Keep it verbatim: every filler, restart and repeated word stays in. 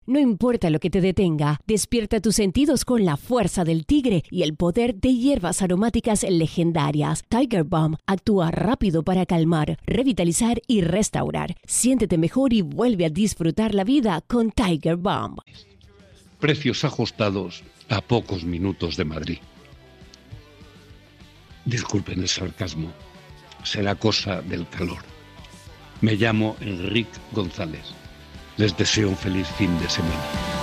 No importa lo que te detenga, despierta tus sentidos con la fuerza del tigre y el poder de hierbas aromáticas legendarias. Tiger Balm actúa rápido para calmar, revitalizar y restaurar. Siéntete mejor y vuelve a disfrutar la vida con Tiger Balm. Precios ajustados a pocos minutos de Madrid. Disculpen el sarcasmo, será cosa del calor. Me llamo Enrique González. Les deseo un feliz fin de semana.